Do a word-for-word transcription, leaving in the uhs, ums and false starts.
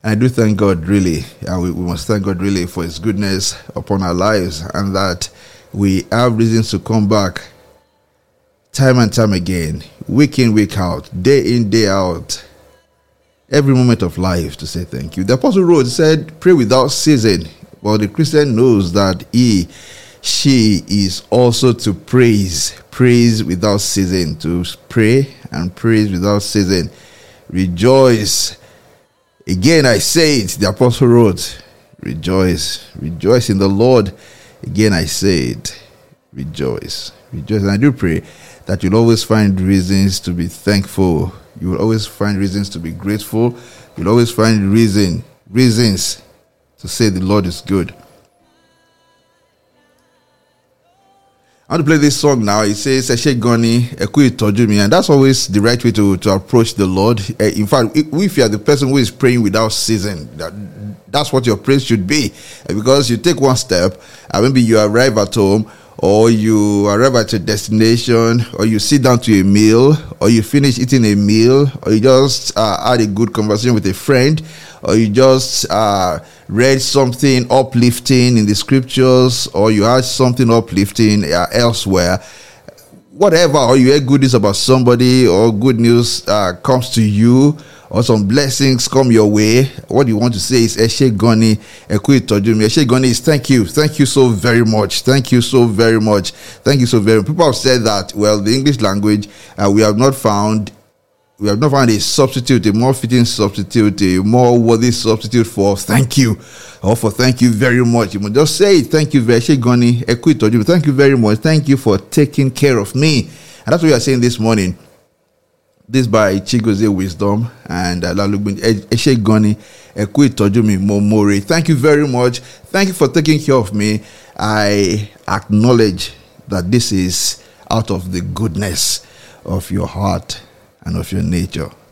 And I do thank God, really. Uh, we, we must thank God, really, for His goodness upon our lives, and that we have reasons to come back time and time again, week in, week out, day in, day out, every moment of life, to say thank you. The Apostle wrote, said, pray without ceasing. Well, the Christian knows that he, she is also to praise, praise without ceasing, to pray and praise without ceasing. Rejoice. Again, I say it, the Apostle wrote, rejoice, rejoice in the Lord. Again, I say it, rejoice, rejoice. And I do pray that you'll always find reasons to be thankful. You will always find reasons to be grateful. You'll always find reason, reasons to say the Lord is good. I want to play this song now. It says, Eshe Goni, Eku Itoju Mi. And that's always the right way to, to approach the Lord. Uh, in fact, if you are the person who is praying without ceasing, that, that's what your praise should be. Uh, because you take one step, and maybe you arrive at home, or you arrive at your destination, or you sit down to a meal, or you finish eating a meal, or you just uh, had a good conversation with a friend, or you just uh, read something uplifting in the scriptures, or you had something uplifting uh, elsewhere, whatever, or you hear good news about somebody, or good news uh, comes to you, or some blessings come your way. What you want to say is Eshe Goni, Eku Itoju Mi. Eshe Goni is thank you. Thank you so very much. Thank you so very much. Thank you so very much. People have said that, well, the English language, uh, we have not found we have not found a substitute, a more fitting substitute, a more worthy substitute for thank you, or for thank you very much. You must just say it. Thank you very much. Eshe Goni, Eku Itoju Mi. Thank you very much. Thank you for taking care of me. And that's what we are saying this morning. This by Chigozie Wisdom and uh, Lalugbin Eshe Goni, Eku Itoju Mi Momore. Thank you very much. Thank you for taking care of me. I acknowledge that this is out of the goodness of your heart and of your nature.